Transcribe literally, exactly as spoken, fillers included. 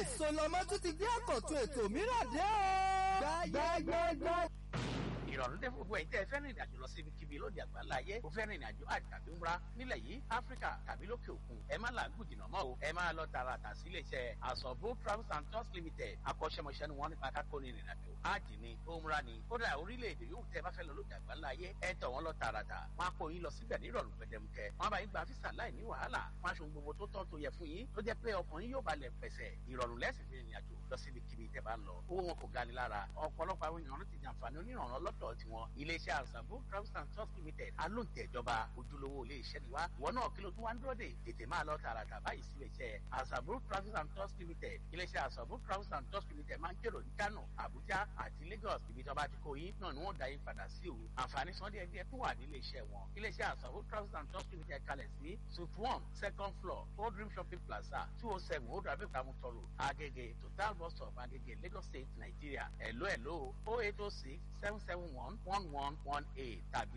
èso lọmọ tún ti gbé àkọ́tún ètò mìíràn dé o. gbẹ́gbẹ́gbẹ́. ìrọ̀rùn dé fún gbogbo ẹ̀yin tẹ́ ẹ fẹ́ rìn ìrìnàjò lọ síbi kíbi lóde àgbáńlá ayé o fẹ́ rìn ìrìnàjò àjò tàbí ńra nílẹ̀ yìí áfíríkà tàbí lókè òkun ẹ má làágùn jìnnà mọ́ o ẹ máa lọ tààràtà sí iléeṣẹ́ àsọ̀bó travels and tours limited akọ́ṣẹ́mọṣẹ́ ni wọ́n nípa kákó ní ìrìnàjò ájì ni òmùra ni kódà orílẹ̀-èdè yóò tẹ́ bá fẹ́ lọ lóde àgbáńlá ayé ẹ tọ̀ wọ́n lọ tààràtà wọn á kó yín lọ síbẹ̀ ní ìrọ̀rùn gbẹdẹmukẹ wọn bá yín gba físà láì ní wàhálà wọn aṣọ gbogbo tó tọ́ tó yẹ fún yín tó jẹ́ pé ọkàn yín yóò balẹ̀ pẹ̀sẹ̀ ìrọ̀rùn lẹ́sìn fi ìrìnàjò lọ síbi kíbi tẹ́ bá ń lọ owó wọn kò gani lára ọ̀pọ̀lọpọ̀ àwọn èèyàn ti jàǹfààní onírànràn lọ́dọ̀ tiwọn iléeṣẹ́ àṣàbò travels and tours limited alóǹtẹ̀ ìjọba ojúlówó iléeṣẹ́ ni wá ìwọ náà kí ló tún wá ń dúró dè tètè máa lọ tààràtà báyìí sí iléeṣẹ́ àṣàbò travels and tours limited iléeṣẹ́ àṣàbò travels and tours limited máa ń jèrò ní Kano Abuja àti Lagos ibi tó bá ti kó yín náà ni wọ́n dá yín padà sí o àǹfààní san díẹ̀ díẹ̀ tó wà ní iléeṣẹ́ wọn iléeṣẹ́ àṣàbò travels and tours limited kalẹ̀ sí suite one second floor old dream shopping plaza two oh seven old abẹ́òkúta mutoro Agege total bus stop Agege Lagos State Nigeria hello hello oh eight oh six seven seven one one one one eight tàbí